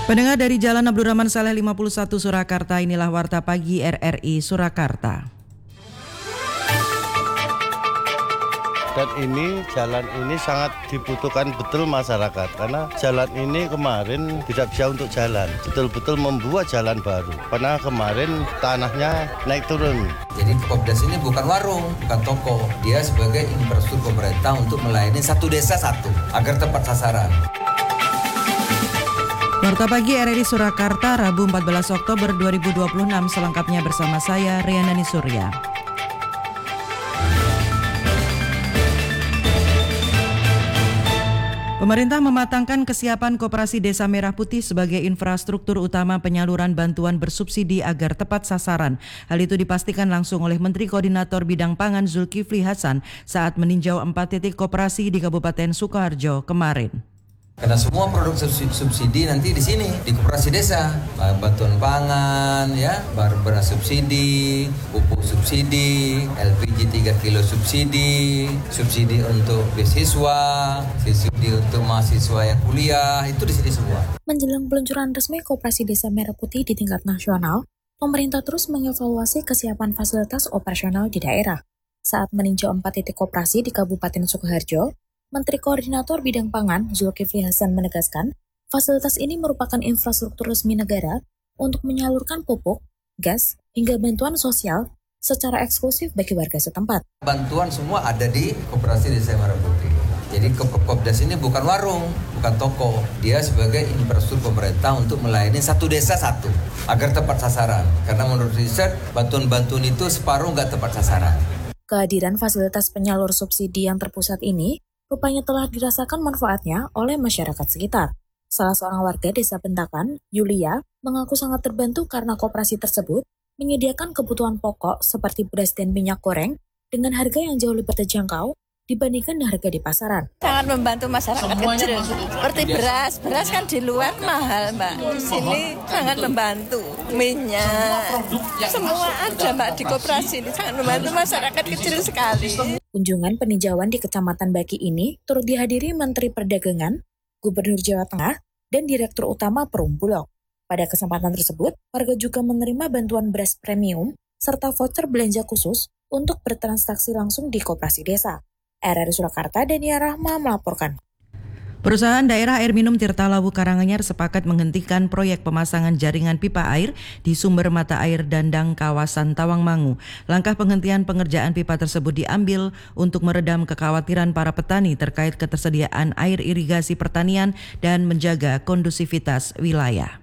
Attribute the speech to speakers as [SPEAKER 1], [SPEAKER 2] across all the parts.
[SPEAKER 1] Pendengar dari Jalan Abdurrahman Saleh 51 Surakarta, inilah Warta Pagi RRI Surakarta.
[SPEAKER 2] Dan jalan ini sangat dibutuhkan betul masyarakat karena jalan ini kemarin tidak bisa untuk jalan, betul-betul membuat jalan baru karena kemarin tanahnya naik turun.
[SPEAKER 3] Jadi Kopdas ini bukan warung, bukan toko, dia sebagai infrastruktur pemerintah untuk melayani satu desa satu agar tepat sasaran.
[SPEAKER 1] Warta Pagi RRI Surakarta, Rabu 14 Oktober 2026, selengkapnya bersama saya, Rianani Surya. Pemerintah mematangkan kesiapan Koperasi Desa Merah Putih sebagai infrastruktur utama penyaluran bantuan bersubsidi agar tepat sasaran. Hal itu dipastikan langsung oleh Menteri Koordinator Bidang Pangan Zulkifli Hasan saat meninjau 4 titik koperasi di Kabupaten Sukoharjo kemarin.
[SPEAKER 3] Karena semua produk subsidi nanti di sini, di koperasi desa. Bantuan pangan, ya, beras subsidi, pupuk subsidi, LPG 3 kilo subsidi, subsidi untuk beasiswa, subsidi untuk mahasiswa yang kuliah, itu di sini semua.
[SPEAKER 4] Menjelang peluncuran resmi Koperasi Desa Merah Putih di tingkat nasional, pemerintah terus mengevaluasi kesiapan fasilitas operasional di daerah. Saat meninjau 4 titik koperasi di Kabupaten Sukoharjo, Menteri Koordinator Bidang Pangan Zulkifli Hasan menegaskan, fasilitas ini merupakan infrastruktur resmi negara untuk menyalurkan pupuk, gas, hingga bantuan sosial secara eksklusif bagi warga setempat.
[SPEAKER 3] Bantuan semua ada di Koperasi Desa Merah Putih. Jadi Kopdas ini bukan warung, bukan toko, dia sebagai infrastruktur pemerintah untuk melayani satu desa satu agar tepat sasaran. Karena menurut riset, bantuan-bantuan itu separuh nggak tepat sasaran.
[SPEAKER 4] Kehadiran fasilitas penyalur subsidi yang terpusat ini rupanya telah dirasakan manfaatnya oleh masyarakat sekitar. Salah seorang warga desa Bentakan, Yulia, mengaku sangat terbantu karena koperasi tersebut menyediakan kebutuhan pokok seperti beras dan minyak goreng dengan harga yang jauh lebih terjangkau dibandingkan harga di pasaran.
[SPEAKER 5] Sangat membantu masyarakat kecil. Seperti beras kan di luar mahal, Mbak. Di sini sangat membantu. Minyak, semua ada, Mbak, di koperasi ini. Sangat membantu masyarakat kecil sekali.
[SPEAKER 4] Kunjungan peninjauan di Kecamatan Baki ini turut dihadiri Menteri Perdagangan, Gubernur Jawa Tengah, dan Direktur Utama Perum Bulog. Pada kesempatan tersebut, warga juga menerima bantuan beras premium serta voucher belanja khusus untuk bertransaksi langsung di koperasi desa. RRI Surakarta, Dania Rahma melaporkan.
[SPEAKER 1] Perusahaan Daerah Air Minum Tirtalawu Karanganyar sepakat menghentikan proyek pemasangan jaringan pipa air di sumber mata air Dandang kawasan Tawangmangu. Langkah penghentian pengerjaan pipa tersebut diambil untuk meredam kekhawatiran para petani terkait ketersediaan air irigasi pertanian dan menjaga kondusivitas wilayah.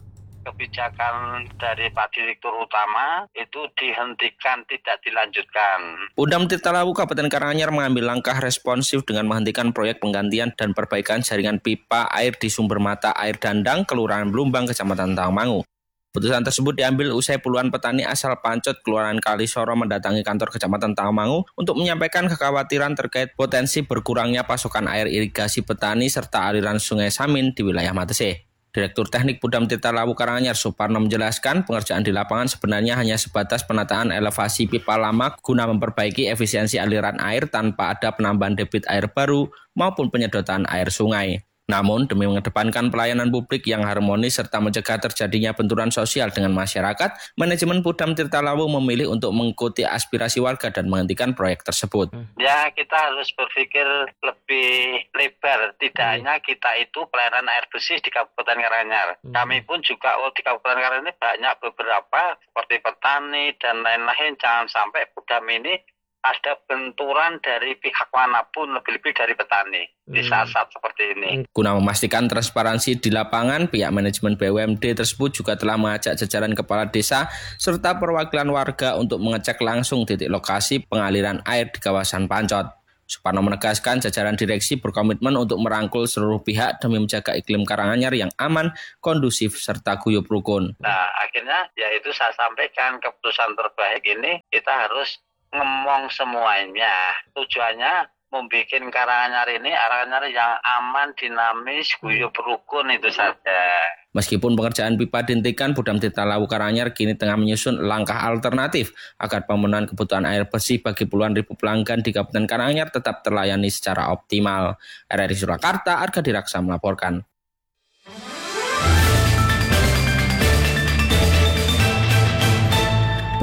[SPEAKER 6] Kebijakan dari Pak Direktur Utama itu dihentikan, tidak dilanjutkan.
[SPEAKER 7] Pudam Tirtalawu Kabupaten Karanganyar mengambil langkah responsif dengan menghentikan proyek penggantian dan perbaikan jaringan pipa air di sumber mata air Dandang, Kelurahan Blumbang, Kecamatan Tawangmangu. Putusan tersebut diambil usai puluhan petani asal Pancot, Kelurahan Kalisoro mendatangi kantor Kecamatan Tawangmangu untuk menyampaikan kekhawatiran terkait potensi berkurangnya pasokan air irigasi petani serta aliran Sungai Samin di wilayah Matese. Direktur Teknik Pudam Tirtalawu Karanganyar Suparno menjelaskan pengerjaan di lapangan sebenarnya hanya sebatas penataan elevasi pipa lama guna memperbaiki efisiensi aliran air tanpa ada penambahan debit air baru maupun penyedotan air sungai. Namun demi mengedepankan pelayanan publik yang harmonis serta mencegah terjadinya benturan sosial dengan masyarakat, manajemen Pudam Tirtalawu memilih untuk mengikuti aspirasi warga dan menghentikan proyek tersebut.
[SPEAKER 6] Ya, kita harus berpikir lebih lebar. Tidak hanya kita itu pelayanan air bersih di Kabupaten Karanganyar. Kami pun juga di Kabupaten Karanganyar ini banyak beberapa seperti petani dan lain-lain. Jangan sampai Pudam ini ada benturan dari pihak manapun, lebih-lebih dari petani di saat-saat seperti ini.
[SPEAKER 7] Guna memastikan transparansi di lapangan, pihak manajemen BUMD tersebut juga telah mengajak jajaran kepala desa serta perwakilan warga untuk mengecek langsung titik lokasi pengaliran air di kawasan Pancot. Suparno menegaskan jajaran direksi berkomitmen untuk merangkul seluruh pihak demi menjaga iklim Karanganyar yang aman, kondusif, serta guyup rukun.
[SPEAKER 6] Nah, akhirnya yaitu saya sampaikan keputusan terbaik ini kita harus ngomong semuanya. Tujuannya membuat Karanganyar ini Karanganyar yang aman, dinamis, guyup rukun, itu saja.
[SPEAKER 7] Meskipun pengerjaan pipa dihentikan, Pudam Tirtalawu Karanganyar kini tengah menyusun langkah alternatif agar pemenuhan kebutuhan air bersih bagi puluhan ribu pelanggan di Kabupaten Karanganyar tetap terlayani secara optimal. RRI Surakarta, Arga Diraksa melaporkan.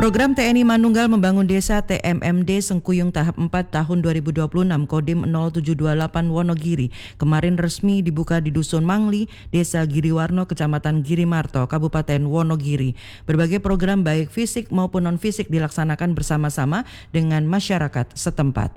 [SPEAKER 1] Program TNI Manunggal Membangun Desa TMMD Sengkuyung tahap 4 tahun 2026 Kodim 0728 Wonogiri kemarin resmi dibuka di Dusun Mangli, Desa Giriwarno, Kecamatan Girimarto, Kabupaten Wonogiri. Berbagai program baik fisik maupun non-fisik dilaksanakan bersama-sama dengan masyarakat setempat.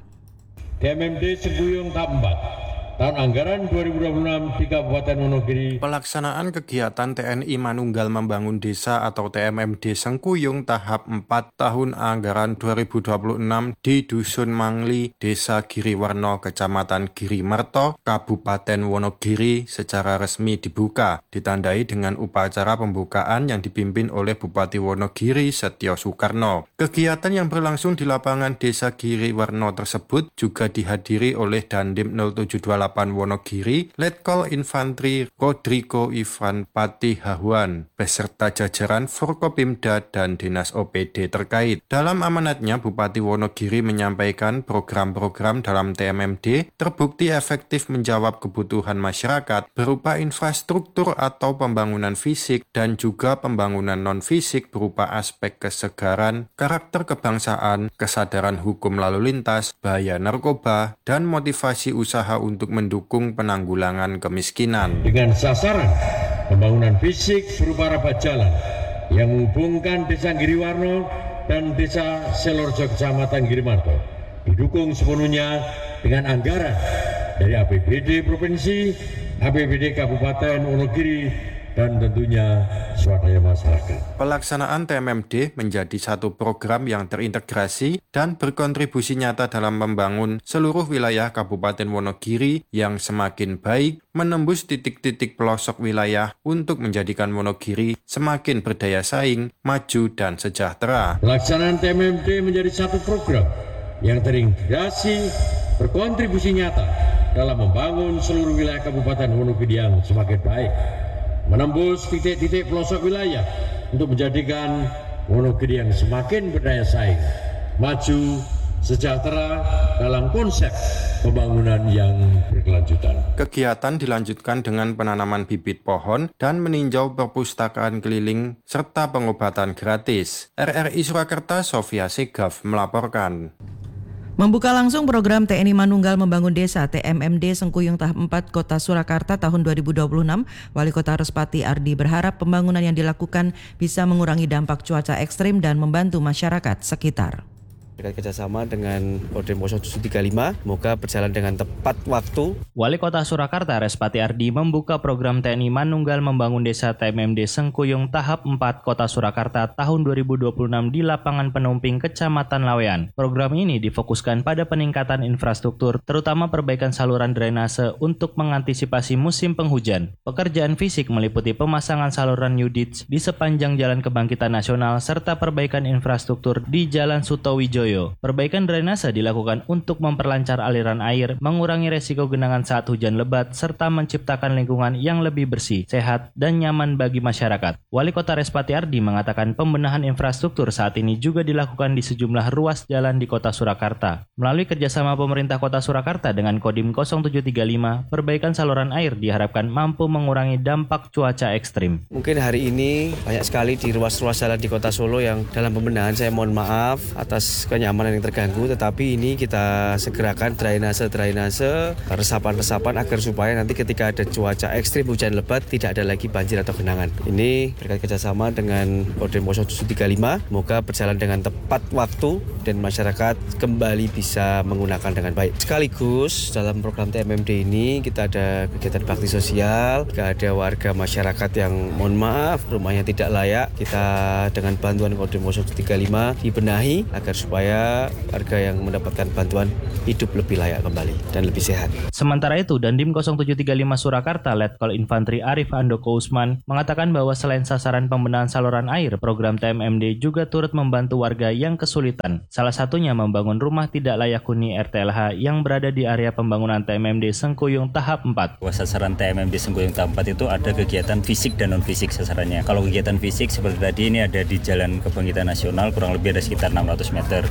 [SPEAKER 8] TMMD Sengkuyung tahap 4 tahun anggaran 2026 di Kabupaten Wonogiri.
[SPEAKER 9] Pelaksanaan kegiatan TNI Manunggal Membangun Desa atau TMMD Sengkuyung tahap 4 tahun anggaran 2026 di Dusun Mangli, Desa Giriwarno, Kecamatan Girimarto, Kabupaten Wonogiri secara resmi dibuka, ditandai dengan upacara pembukaan yang dipimpin oleh Bupati Wonogiri Setio Soekarno. Kegiatan yang berlangsung di lapangan Desa Giriwarno tersebut juga dihadiri oleh Dandim 0728 Wonogiri, Letkol Infantri Rodrigo Ivan Patihahuan, beserta jajaran Forkopimda dan Dinas OPD terkait. Dalam amanatnya, Bupati Wonogiri menyampaikan program-program dalam TMMD terbukti efektif menjawab kebutuhan masyarakat berupa infrastruktur atau pembangunan fisik dan juga pembangunan non-fisik berupa aspek kesegaran, karakter kebangsaan, kesadaran hukum lalu lintas, bahaya narkoba, dan motivasi usaha untuk mendukung penanggulangan kemiskinan.
[SPEAKER 8] Dengan sasaran pembangunan fisik berupa rapat jalan yang menghubungkan Desa Giriwarno dan Desa Selorjo Kecamatan Girimarto, didukung sepenuhnya dengan anggaran dari APBD Provinsi, APBD Kabupaten Wonogiri, dan tentunya swadaya masyarakat.
[SPEAKER 9] Pelaksanaan TMMD menjadi satu program yang terintegrasi dan berkontribusi nyata dalam membangun seluruh wilayah Kabupaten Wonogiri yang semakin baik, menembus titik-titik pelosok wilayah untuk menjadikan Wonogiri semakin berdaya saing, maju, dan sejahtera.
[SPEAKER 8] Pelaksanaan TMMD menjadi satu program yang terintegrasi, berkontribusi nyata dalam membangun seluruh wilayah Kabupaten Wonogiri yang semakin baik, menembus titik-titik pelosok wilayah untuk menjadikan Wonogiri yang semakin berdaya saing, maju, sejahtera dalam konsep pembangunan yang berkelanjutan.
[SPEAKER 9] Kegiatan dilanjutkan dengan penanaman bibit pohon dan meninjau perpustakaan keliling serta pengobatan gratis. RRI Surakarta, Sofia Segaf melaporkan.
[SPEAKER 1] Membuka langsung program TNI Manunggal Membangun Desa TMMD Sengkuyung tahap 4 Kota Surakarta tahun 2026, Wali Kota Respati Ardi berharap pembangunan yang dilakukan bisa mengurangi dampak cuaca ekstrim dan membantu masyarakat sekitar.
[SPEAKER 10] Berkat kerjasama dengan Kodim 0735, semoga berjalan dengan tepat waktu.
[SPEAKER 11] Wali Kota Surakarta Respati Ardi membuka program TNI Manunggal Membangun Desa TMMD Sengkuyung tahap 4 Kota Surakarta tahun 2026 di lapangan Penumping Kecamatan Lawean. Program ini difokuskan pada peningkatan infrastruktur, terutama perbaikan saluran drainase untuk mengantisipasi musim penghujan. Pekerjaan fisik meliputi pemasangan saluran New-Ditch di sepanjang Jalan Kebangkitan Nasional serta perbaikan infrastruktur di Jalan Sutowijoyo. Perbaikan drainase dilakukan untuk memperlancar aliran air, mengurangi resiko genangan saat hujan lebat, serta menciptakan lingkungan yang lebih bersih, sehat, dan nyaman bagi masyarakat. Wali Kota Respati Ardi mengatakan pembenahan infrastruktur saat ini juga dilakukan di sejumlah ruas jalan di Kota Surakarta. Melalui kerjasama pemerintah Kota Surakarta dengan Kodim 0735, perbaikan saluran air diharapkan mampu mengurangi dampak cuaca ekstrim.
[SPEAKER 10] Mungkin hari ini banyak sekali di ruas-ruas jalan di Kota Solo yang dalam pembenahan, saya mohon maaf atas kenyamanan yang terganggu, tetapi ini kita segerakan drainase, resapan-resapan agar supaya nanti ketika ada cuaca ekstrim hujan lebat tidak ada lagi banjir atau genangan. Ini berkat kerjasama dengan Kodim 0735, semoga berjalan dengan tepat waktu dan masyarakat kembali bisa menggunakan dengan baik. Sekaligus dalam program TMMD ini kita ada kegiatan bakti sosial, jika ada warga masyarakat yang mohon maaf rumahnya tidak layak, kita dengan bantuan Kodim 0735 dibenahi agar supaya warga yang mendapatkan bantuan hidup lebih layak kembali dan lebih sehat.
[SPEAKER 11] Sementara itu, Dandim 0735 Surakarta Letkol Infantri Arif Andoko Usman mengatakan bahwa selain sasaran pembenahan saluran air, program TMMD juga turut membantu warga yang kesulitan. Salah satunya membangun rumah tidak layak huni RTLH yang berada di area pembangunan TMMD Sengkuyung tahap 4.
[SPEAKER 12] Sasaran TMMD Sengkuyung tahap 4 itu ada kegiatan fisik dan non-fisik sasarannya. Kalau kegiatan fisik seperti tadi ini ada di Jalan Kebangkitan Nasional kurang lebih ada sekitar 600 meter.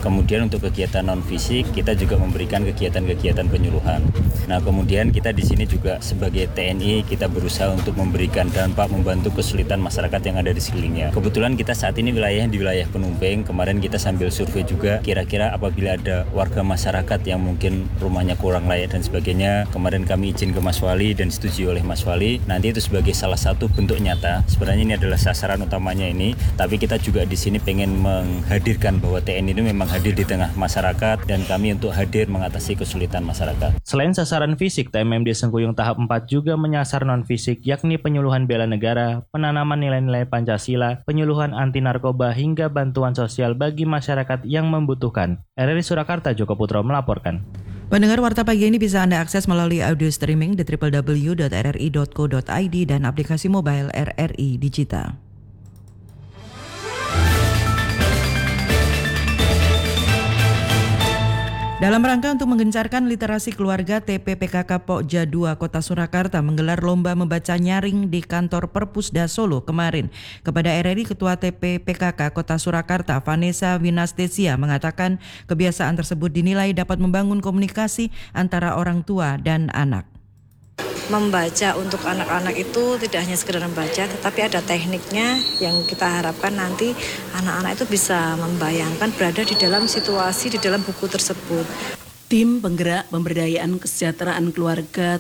[SPEAKER 12] Kemudian untuk kegiatan non-fisik, kita juga memberikan kegiatan-kegiatan penyuluhan. Nah, kemudian kita di sini juga sebagai TNI, kita berusaha untuk memberikan dampak, membantu kesulitan masyarakat yang ada di sekelilingnya. Kebetulan kita saat ini wilayahnya di wilayah Penumping. Kemarin kita sambil survei juga, kira-kira apabila ada warga masyarakat yang mungkin rumahnya kurang layak dan sebagainya, kemarin kami izin ke Mas Wali dan disetujui oleh Mas Wali. Nanti itu sebagai salah satu bentuk nyata. Sebenarnya ini adalah sasaran utamanya ini, tapi kita juga di sini pengen menghadirkan bahwa TNI ini memang hadir di tengah masyarakat dan kami untuk hadir mengatasi kesulitan masyarakat.
[SPEAKER 11] Selain sasaran fisik, TMMD Sengkuyung tahap 4 juga menyasar non-fisik, yakni penyuluhan bela negara, penanaman nilai-nilai Pancasila, penyuluhan anti narkoba hingga bantuan sosial bagi masyarakat yang membutuhkan. RRI Surakarta, Joko Putro melaporkan.
[SPEAKER 1] Pendengar Warta Pagi ini bisa Anda akses melalui audio streaming di www.rri.co.id dan aplikasi mobile RRI Digital. Dalam rangka untuk menggencarkan literasi keluarga, TPPKK Pokja 2 Kota Surakarta menggelar lomba membaca nyaring di kantor Perpusda Solo kemarin. Kepada RRI, Ketua TPPKK Kota Surakarta, Vanessa Winastesia, mengatakan kebiasaan tersebut dinilai dapat membangun komunikasi antara orang tua dan anak.
[SPEAKER 13] Membaca untuk anak-anak itu tidak hanya sekedar membaca, tetapi ada tekniknya yang kita harapkan nanti anak-anak itu bisa membayangkan berada di dalam situasi di dalam buku tersebut.
[SPEAKER 14] Tim Penggerak Pemberdayaan Kesejahteraan Keluarga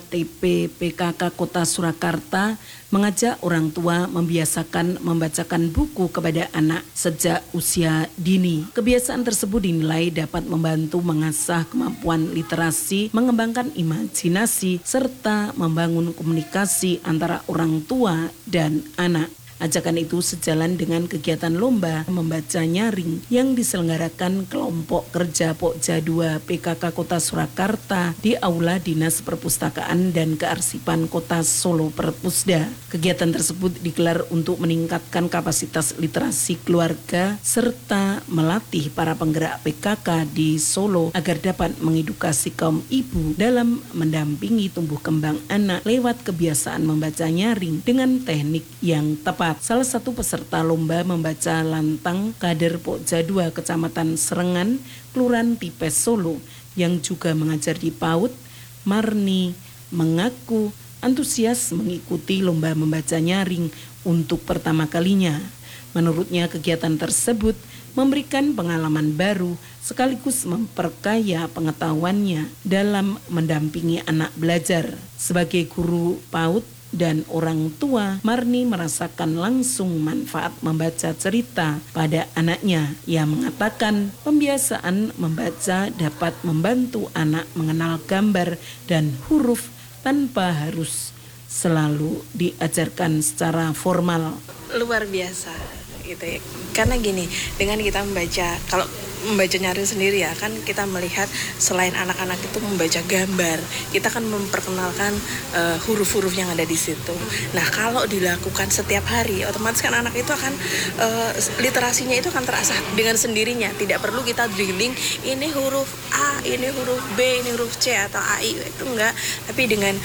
[SPEAKER 14] TPPKK Kota Surakarta mengajak orang tua membiasakan membacakan buku kepada anak sejak usia dini. Kebiasaan tersebut dinilai dapat membantu mengasah kemampuan literasi, mengembangkan imajinasi, serta membangun komunikasi antara orang tua dan anak. Ajakan itu sejalan dengan kegiatan lomba membaca nyaring yang diselenggarakan kelompok kerja Pokja 2 PKK Kota Surakarta di Aula Dinas Perpustakaan dan Kearsipan Kota Solo Perpusda. Kegiatan tersebut digelar untuk meningkatkan kapasitas literasi keluarga serta melatih para penggerak PKK di Solo agar dapat mengedukasi kaum ibu dalam mendampingi tumbuh kembang anak lewat kebiasaan membaca nyaring dengan teknik yang tepat. Salah satu peserta lomba membaca lantang kader Pokja 2 Kecamatan Serengan, Kelurahan Tipes Solo yang juga mengajar di PAUD, Marni mengaku antusias mengikuti lomba membaca nyaring untuk pertama kalinya. Menurutnya kegiatan tersebut memberikan pengalaman baru sekaligus memperkaya pengetahuannya dalam mendampingi anak belajar. Sebagai guru PAUD dan orang tua, Marni merasakan langsung manfaat membaca cerita pada anaknya. Ia mengatakan pembiasaan membaca dapat membantu anak mengenal gambar dan huruf tanpa harus selalu diajarkan secara formal.
[SPEAKER 13] Luar biasa gitu ya. Karena gini, dengan kita membaca, kalau membaca nyaring sendiri ya kan kita melihat selain anak-anak itu membaca gambar, kita kan memperkenalkan huruf-huruf yang ada di situ. Nah kalau dilakukan setiap hari, otomatis kan anak itu akan literasinya itu akan terasah dengan sendirinya. Tidak perlu kita drilling ini huruf A, ini huruf B, ini huruf C atau AI, itu enggak. Tapi dengan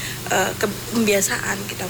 [SPEAKER 13] kebiasaan kita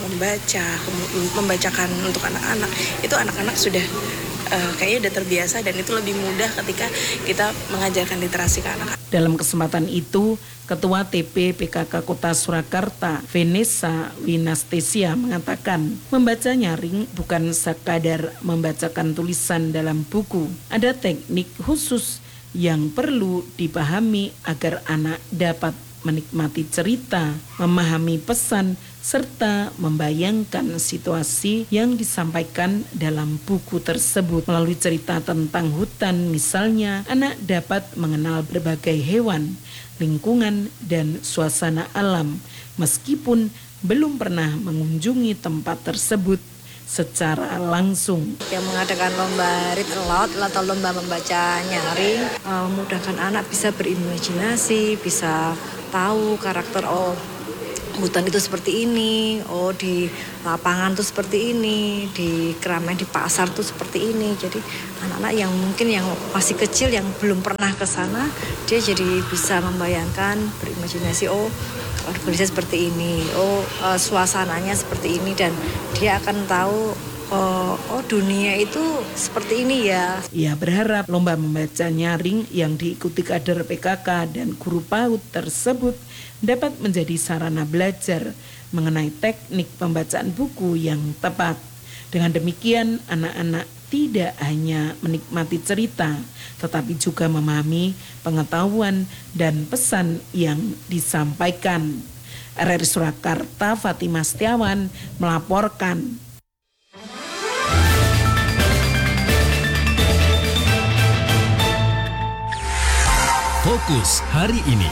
[SPEAKER 13] membacakan untuk anak-anak, itu anak-anak sudah kayaknya udah terbiasa dan itu lebih mudah ketika kita mengajarkan literasi ke anak-anak.
[SPEAKER 14] Dalam kesempatan itu, Ketua TPPKK Kota Surakarta, Vanessa Winastesia mengatakan, membaca nyaring bukan sekadar membacakan tulisan dalam buku. Ada teknik khusus yang perlu dipahami agar anak dapat menikmati cerita, memahami pesan, serta membayangkan situasi yang disampaikan dalam buku tersebut. Melalui cerita tentang hutan misalnya, anak dapat mengenal berbagai hewan, lingkungan, dan suasana alam, meskipun belum pernah mengunjungi tempat tersebut secara langsung.
[SPEAKER 13] Yang mengadakan lomba read aloud atau lomba membaca nyaring, memudahkan anak bisa berimajinasi, bisa tahu karakter hutan itu seperti ini, di lapangan itu seperti ini, di keramaian di pasar itu seperti ini. Jadi anak-anak yang mungkin yang masih kecil yang belum pernah ke sana, dia jadi bisa membayangkan, berimajinasi, kondisinya seperti ini, suasananya seperti ini, dan dia akan tahu oh dunia itu seperti ini ya.
[SPEAKER 14] Ia berharap lomba membaca nyaring yang diikuti kader PKK dan guru PAUD tersebut dapat menjadi sarana belajar mengenai teknik pembacaan buku yang tepat. Dengan demikian, anak-anak tidak hanya menikmati cerita, tetapi juga memahami pengetahuan dan pesan yang disampaikan. RRI Surakarta, Fatimah Setiawan melaporkan.
[SPEAKER 15] Fokus hari ini.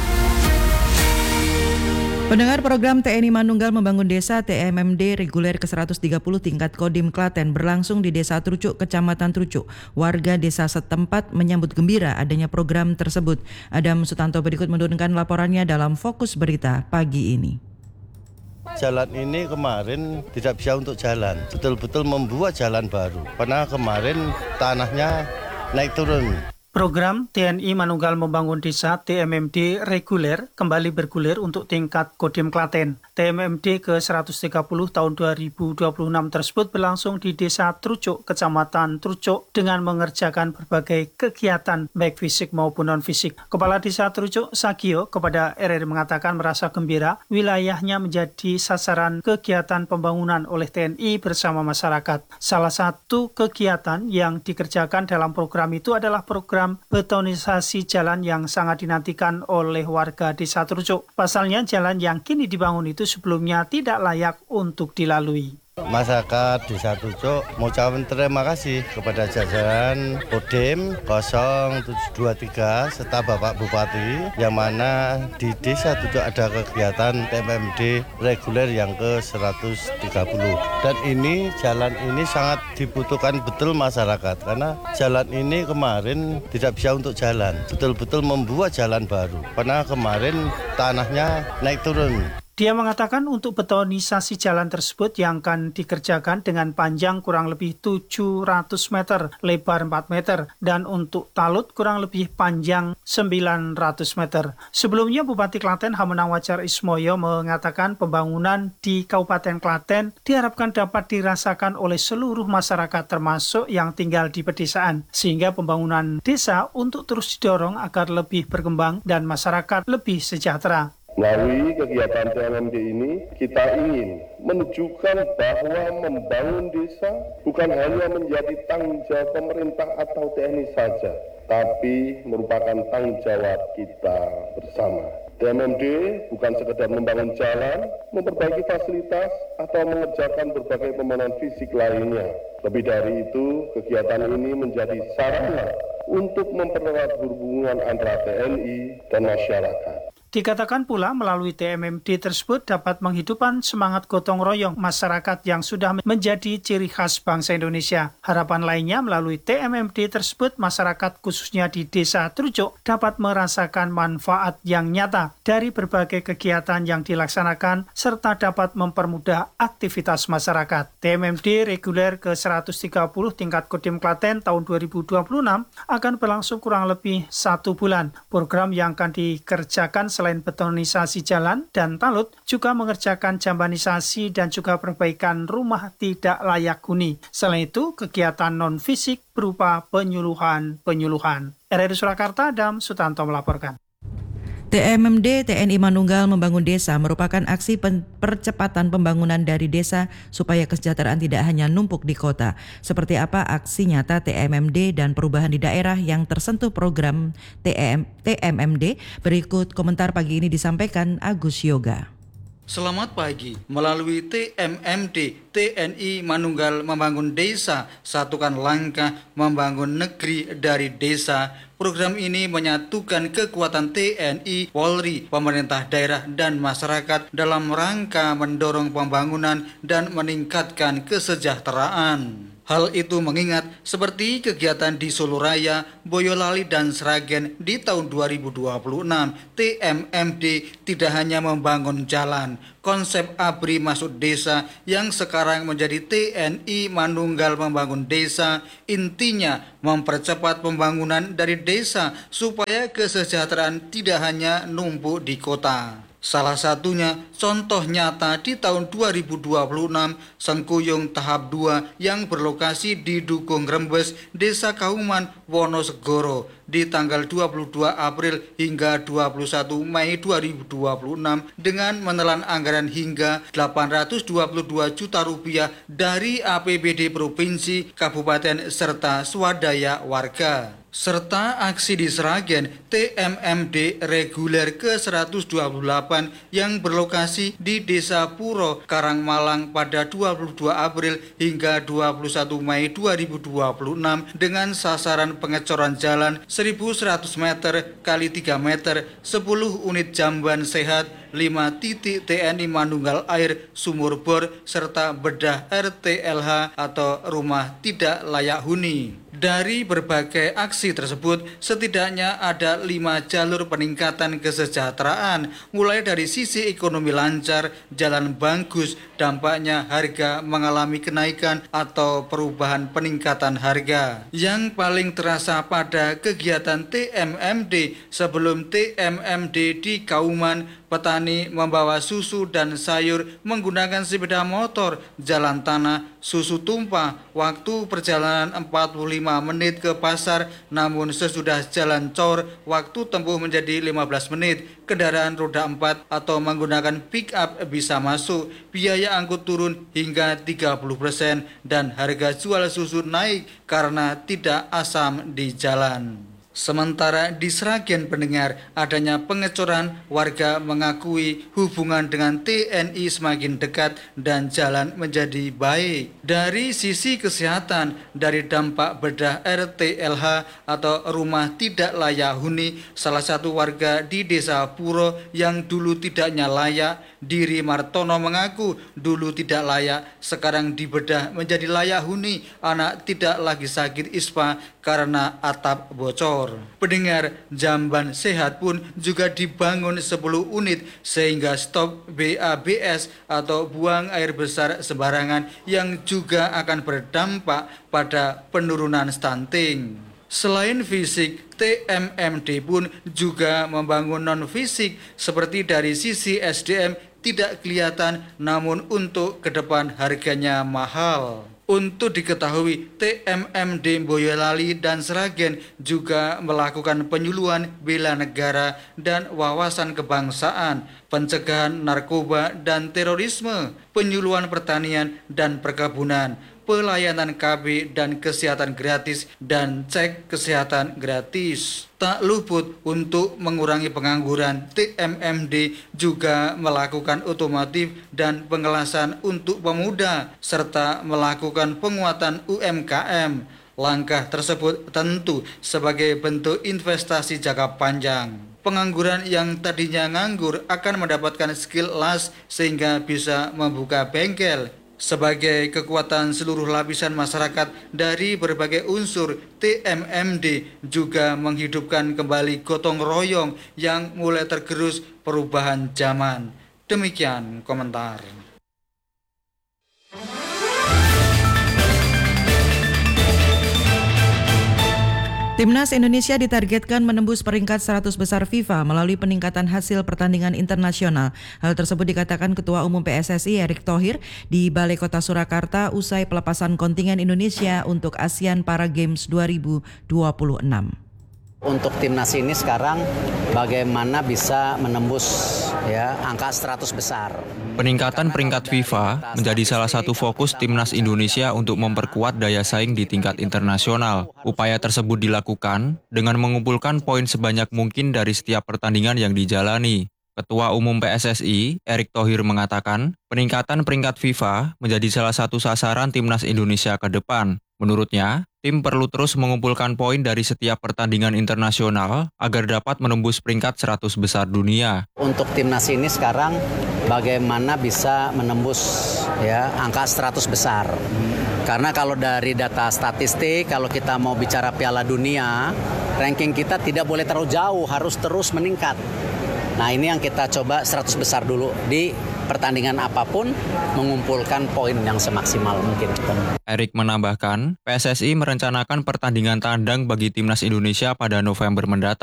[SPEAKER 1] Pendengar program TNI Manunggal Membangun Desa TMMD reguler ke-130 tingkat Kodim Klaten berlangsung di Desa Trucuk, Kecamatan Trucuk. Warga desa setempat menyambut gembira adanya program tersebut. Adam Sutanto berikut menurunkan laporannya dalam Fokus Berita pagi ini.
[SPEAKER 2] Jalan ini kemarin tidak bisa untuk jalan, betul-betul membuat jalan baru. Karena kemarin tanahnya naik turun.
[SPEAKER 16] Program TNI Manunggal Membangun Desa TMMD reguler kembali bergulir untuk tingkat Kodim Klaten. TMMD ke-130 tahun 2026 tersebut berlangsung di Desa Trucuk, Kecamatan Trucuk dengan mengerjakan berbagai kegiatan baik fisik maupun non-fisik. Kepala Desa Trucuk, Sagio, kepada RRI mengatakan merasa gembira wilayahnya menjadi sasaran kegiatan pembangunan oleh TNI bersama masyarakat. Salah satu kegiatan yang dikerjakan dalam program itu adalah program betonisasi jalan yang sangat dinantikan oleh warga Desa Trucuk. Pasalnya jalan yang kini dibangun itu sebelumnya tidak layak untuk dilalui.
[SPEAKER 2] Masyarakat Desa Trucuk mau ucapkan terima kasih kepada jajaran Kodim 0723 serta Bapak Bupati yang mana di Desa Trucuk ada kegiatan TMMD reguler yang ke-130. Dan ini jalan ini sangat dibutuhkan betul masyarakat karena jalan ini kemarin tidak bisa untuk jalan, betul-betul membuat jalan baru karena kemarin tanahnya naik turun.
[SPEAKER 16] Dia mengatakan untuk betonisasi jalan tersebut yang akan dikerjakan dengan panjang kurang lebih 700 meter, lebar 4 meter, dan untuk talut kurang lebih panjang 900 meter. Sebelumnya Bupati Klaten Hamenang Wajar Ismoyo mengatakan pembangunan di Kabupaten Klaten diharapkan dapat dirasakan oleh seluruh masyarakat termasuk yang tinggal di pedesaan, sehingga pembangunan desa untuk terus didorong agar lebih berkembang dan masyarakat lebih sejahtera.
[SPEAKER 17] Melalui kegiatan TMMD ini, kita ingin menunjukkan bahwa membangun desa bukan hanya menjadi tanggung jawab pemerintah atau TNI saja, tapi merupakan tanggung jawab kita bersama. TMMD bukan sekedar membangun jalan, memperbaiki fasilitas, atau mengerjakan berbagai pembangunan fisik lainnya. Lebih dari itu, kegiatan ini menjadi sarana untuk mempererat hubungan antara TNI dan masyarakat.
[SPEAKER 16] Dikatakan pula melalui TMMD tersebut dapat menghidupkan semangat gotong royong masyarakat yang sudah menjadi ciri khas bangsa Indonesia. Harapan lainnya melalui TMMD tersebut masyarakat khususnya di Desa Trucuk dapat merasakan manfaat yang nyata dari berbagai kegiatan yang dilaksanakan serta dapat mempermudah aktivitas masyarakat. TMMD reguler ke-130 tingkat Kodim Klaten tahun 2026 akan berlangsung kurang lebih 1 bulan. Program yang akan dikerjakan selain betonisasi jalan dan talut, juga mengerjakan jambanisasi dan juga perbaikan rumah tidak layak huni. Selain itu, kegiatan non-fisik berupa penyuluhan. RRI Surakarta, Adam Sutanto melaporkan.
[SPEAKER 1] TMMD TNI Manunggal Membangun Desa merupakan aksi percepatan pembangunan dari desa supaya kesejahteraan tidak hanya numpuk di kota. Seperti apa aksi nyata TMMD dan perubahan di daerah yang tersentuh program TMMD? Berikut komentar pagi ini disampaikan Agus Yoga.
[SPEAKER 18] Selamat pagi. Melalui TMMD, TNI Manunggal Membangun Desa, satukan langkah membangun negeri dari desa. Program ini menyatukan kekuatan TNI, Polri, pemerintah daerah, dan masyarakat dalam rangka mendorong pembangunan dan meningkatkan kesejahteraan. Hal itu mengingat seperti kegiatan di Solo Raya, Boyolali, dan Sragen di tahun 2026, TMMD tidak hanya membangun jalan. Konsep ABRI Masuk Desa yang sekarang menjadi TNI Manunggal Membangun Desa, intinya mempercepat pembangunan dari desa supaya kesejahteraan tidak hanya numpuk di kota. Salah satunya contoh nyata di tahun 2026 Sengkuyung tahap 2 yang berlokasi di Dukuh Rembes, Desa Kauman, Wonosegoro di tanggal 22 April hingga 21 Mei 2026 dengan menelan anggaran hingga 822 juta rupiah dari APBD Provinsi, Kabupaten, serta swadaya warga. Serta aksi di Sragen TMMD reguler ke-128 yang berlokasi di Desa Puro, Karangmalang pada 22 April hingga 21 Mei 2026 dengan sasaran pengecoran jalan 1.100 meter kali 3 meter, 10 unit jamban sehat, 5 titik TNI Manunggal Air sumur bor, serta bedah RTLH atau rumah tidak layak huni. Dari berbagai aksi tersebut, setidaknya ada 5 jalur peningkatan kesejahteraan, mulai dari sisi ekonomi lancar, jalan bagus, dampaknya harga mengalami kenaikan atau perubahan peningkatan harga. Yang paling terasa pada kegiatan TMMD. Sebelum TMMD di Kauman, petani membawa susu dan sayur menggunakan sepeda motor, jalan tanah, susu tumpah. Waktu perjalanan 45 menit ke pasar, namun sesudah jalan cor, waktu tempuh menjadi 15 menit. Kendaraan roda 4 atau menggunakan pick up bisa masuk, biaya angkut turun hingga 30% dan harga jual susu naik karena tidak asam di jalan. Sementara di Sragen pendengar, adanya pengecoran, warga mengakui hubungan dengan TNI semakin dekat dan jalan menjadi baik. Dari sisi kesehatan, dari dampak bedah RTLH atau rumah tidak layak huni, salah satu warga di Desa Puro yang dulu tidaknya layak, Diri Martono mengaku dulu tidak layak, sekarang dibedah menjadi layak huni, anak tidak lagi sakit ISPA karena atap bocor. Pendengar, jamban sehat pun juga dibangun 10 unit sehingga stop BABS atau buang air besar sembarangan yang juga akan berdampak pada penurunan stunting. Selain fisik, TMMD pun juga membangun non-fisik seperti dari sisi SDM tidak kelihatan namun untuk ke depan harganya mahal. Untuk diketahui, TMMD Boyolali dan Sragen juga melakukan penyuluhan bela negara dan wawasan kebangsaan, pencegahan narkoba dan terorisme, penyuluhan pertanian dan perkebunan, pelayanan KB dan kesehatan gratis, dan cek kesehatan gratis. Tak luput untuk mengurangi pengangguran, TMMD juga melakukan otomotif dan pengelasan untuk pemuda, serta melakukan penguatan UMKM. Langkah tersebut tentu sebagai bentuk investasi jangka panjang. Pengangguran yang tadinya nganggur akan mendapatkan skill las sehingga bisa membuka bengkel. Sebagai kekuatan seluruh lapisan masyarakat dari berbagai unsur, TMMD juga menghidupkan kembali gotong royong yang mulai tergerus perubahan zaman. Demikian komentar.
[SPEAKER 1] Timnas Indonesia ditargetkan menembus peringkat 100 besar FIFA melalui peningkatan hasil pertandingan internasional. Hal tersebut dikatakan Ketua Umum PSSI Erick Thohir di Balai Kota Surakarta usai pelepasan kontingen Indonesia untuk ASEAN Para Games 2026.
[SPEAKER 15] Untuk timnas ini sekarang bagaimana bisa menembus angka 100 besar.
[SPEAKER 19] Peningkatan peringkat FIFA menjadi salah satu fokus timnas Indonesia untuk memperkuat daya saing di tingkat internasional. Upaya tersebut dilakukan dengan mengumpulkan poin sebanyak mungkin dari setiap pertandingan yang dijalani. Ketua Umum PSSI, Erick Thohir mengatakan, peningkatan peringkat FIFA menjadi salah satu sasaran timnas Indonesia ke depan. Menurutnya, tim perlu terus mengumpulkan poin dari setiap pertandingan internasional agar dapat menembus peringkat 100 besar dunia.
[SPEAKER 15] Untuk timnas ini sekarang bagaimana bisa menembus angka 100 besar. Karena kalau dari data statistik, kalau kita mau bicara Piala Dunia, ranking kita tidak boleh terlalu jauh, harus terus meningkat. Nah ini yang kita coba 100 besar dulu di pertandingan apapun, mengumpulkan poin yang semaksimal mungkin.
[SPEAKER 19] Erick menambahkan, PSSI merencanakan pertandingan tandang bagi timnas Indonesia pada November mendatang.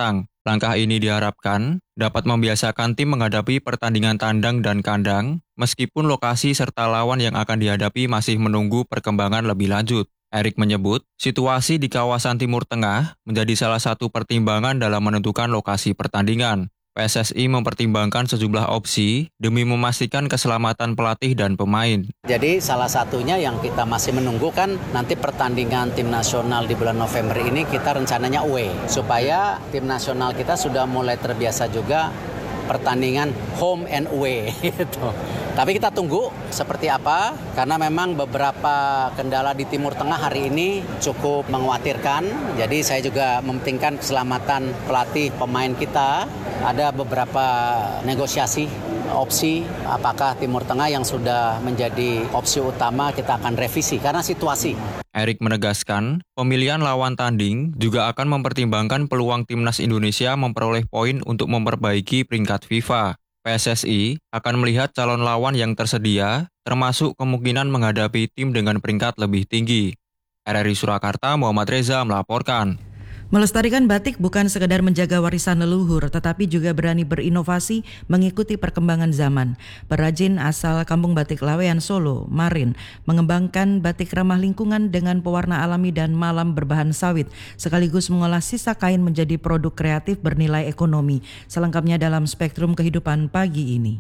[SPEAKER 19] Langkah ini diharapkan dapat membiasakan tim menghadapi pertandingan tandang dan kandang, meskipun lokasi serta lawan yang akan dihadapi masih menunggu perkembangan lebih lanjut. Erik menyebut, situasi di kawasan Timur Tengah menjadi salah satu pertimbangan dalam menentukan lokasi pertandingan. PSSI mempertimbangkan sejumlah opsi demi memastikan keselamatan pelatih dan pemain.
[SPEAKER 15] Jadi salah satunya yang kita masih menunggu kan nanti pertandingan tim nasional di bulan November ini kita rencananya away. Supaya tim nasional kita sudah mulai terbiasa juga pertandingan home and away gitu. Tapi kita tunggu seperti apa, karena memang beberapa kendala di Timur Tengah hari ini cukup mengkhawatirkan. Jadi saya juga mementingkan keselamatan pelatih pemain kita. Ada beberapa negosiasi opsi apakah Timur Tengah yang sudah menjadi opsi utama kita akan revisi karena situasi.
[SPEAKER 19] Erik menegaskan, pemilihan lawan tanding juga akan mempertimbangkan peluang timnas Indonesia memperoleh poin untuk memperbaiki peringkat FIFA. PSSI akan melihat calon lawan yang tersedia, termasuk kemungkinan menghadapi tim dengan peringkat lebih tinggi. RRI Surakarta, Muhammad Reza melaporkan.
[SPEAKER 1] Melestarikan batik bukan sekedar menjaga warisan leluhur, tetapi juga berani berinovasi mengikuti perkembangan zaman. Perajin asal Kampung Batik Laweyan, Solo, Marin, mengembangkan batik ramah lingkungan dengan pewarna alami dan malam berbahan sawit, sekaligus mengolah sisa kain menjadi produk kreatif bernilai ekonomi. Selengkapnya dalam Spektrum Kehidupan pagi ini.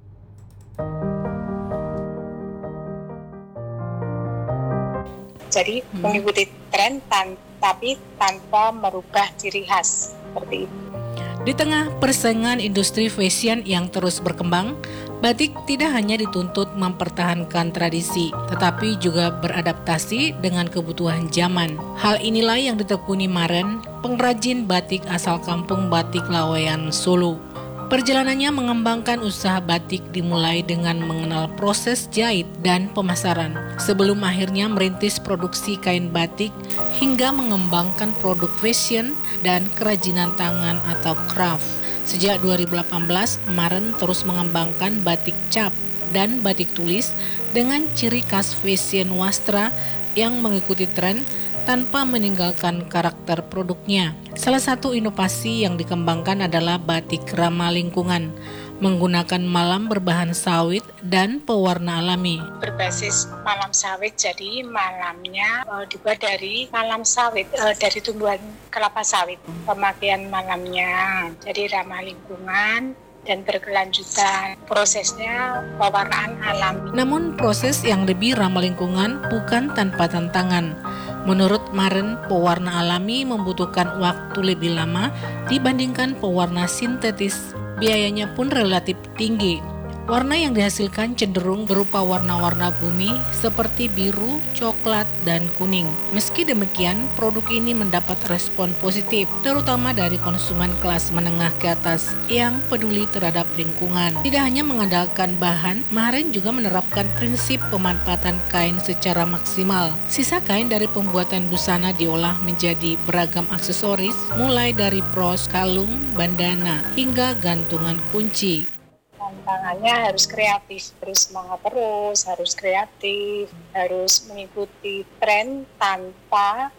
[SPEAKER 20] Jadi mengikuti tren tapi tanpa merubah ciri khas seperti itu.
[SPEAKER 21] Di tengah persaingan industri fashion yang terus berkembang, batik tidak hanya dituntut mempertahankan tradisi, tetapi juga beradaptasi dengan kebutuhan zaman. Hal inilah yang ditekuni Maren, pengrajin batik asal Kampung Batik Laweyan, Solo. Perjalanannya mengembangkan usaha batik dimulai dengan mengenal proses jahit dan pemasaran, sebelum akhirnya merintis produksi kain batik hingga mengembangkan produk fashion dan kerajinan tangan atau craft. Sejak 2018, Maren terus mengembangkan batik cap dan batik tulis dengan ciri khas fashion wastra yang mengikuti tren tanpa meninggalkan karakter produknya. Salah satu inovasi yang dikembangkan adalah batik ramah lingkungan, menggunakan malam berbahan sawit dan pewarna alami.
[SPEAKER 20] Berbasis malam sawit, jadi malamnya dibuat dari malam sawit, dari tumbuhan kelapa sawit. Pemakaian malamnya jadi ramah lingkungan dan berkelanjutan. Prosesnya pewarnaan alami.
[SPEAKER 21] Namun proses yang lebih ramah lingkungan bukan tanpa tantangan. Menurut Maren, pewarna alami membutuhkan waktu lebih lama dibandingkan pewarna sintetis. Biayanya pun relatif tinggi. Warna yang dihasilkan cenderung berupa warna-warna bumi seperti biru, coklat, dan kuning. Meski demikian, produk ini mendapat respon positif, terutama dari konsumen kelas menengah ke atas yang peduli terhadap lingkungan. Tidak hanya mengandalkan bahan, Maren juga menerapkan prinsip pemanfaatan kain secara maksimal. Sisa kain dari pembuatan busana diolah menjadi beragam aksesoris, mulai dari bros, kalung, bandana, hingga gantungan kunci.
[SPEAKER 20] Tantangannya harus kreatif, harus semangat terus, harus kreatif, harus mengikuti tren tanpa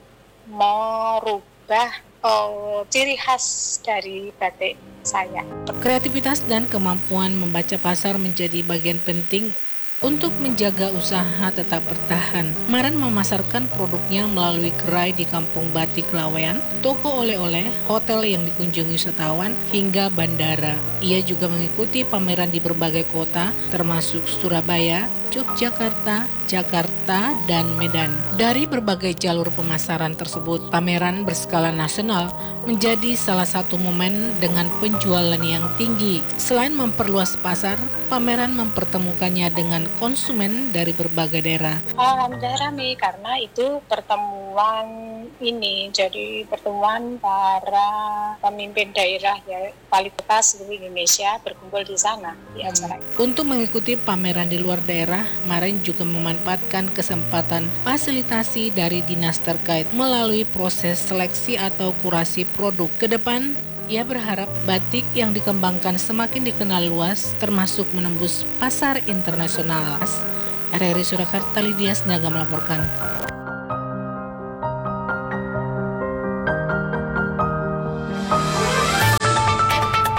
[SPEAKER 20] merubah ciri khas dari batik saya.
[SPEAKER 21] Kreativitas dan kemampuan membaca pasar menjadi bagian penting untuk menjaga usaha tetap bertahan. Maren memasarkan produknya melalui gerai di Kampung Batik Laweyan, toko oleh-oleh, hotel yang dikunjungi wisatawan, hingga bandara. Ia juga mengikuti pameran di berbagai kota, termasuk Surabaya, Yogyakarta, Jakarta, dan Medan. Dari berbagai jalur pemasaran tersebut, pameran berskala nasional menjadi salah satu momen dengan penjualan yang tinggi. Selain memperluas pasar, pameran mempertemukannya dengan konsumen dari berbagai daerah.
[SPEAKER 20] Alhamdulillah rame karena itu pertemuan ini, jadi pertemuan para pemimpin daerah ya, wali kota seluruh Indonesia berkumpul di sana di acara.
[SPEAKER 21] Untuk mengikuti pameran di luar daerah, Maren juga memanfaatkan kesempatan fasilitasi dari dinas terkait melalui proses seleksi atau kurasi produk. Ke depan, ia berharap batik yang dikembangkan semakin dikenal luas, termasuk menembus pasar internasional. RRI Surakarta, Lydia Sinaga melaporkan.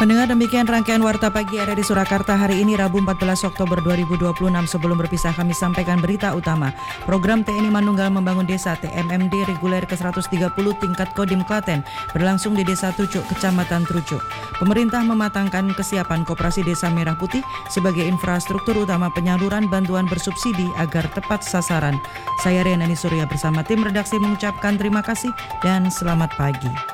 [SPEAKER 1] Pendengar, demikian rangkaian Warta Pagi RRI Surakarta hari ini Rabu 14 Oktober 2026. Sebelum berpisah kami sampaikan berita utama. Program TNI Manunggal Membangun Desa TMMD reguler ke-130 tingkat Kodim Klaten berlangsung di Desa Trucuk, Kecamatan Trucuk. Pemerintah mematangkan kesiapan Koperasi Desa Merah Putih sebagai infrastruktur utama penyaluran bantuan bersubsidi agar tepat sasaran. Saya Rianani Surya bersama tim redaksi mengucapkan terima kasih dan selamat pagi.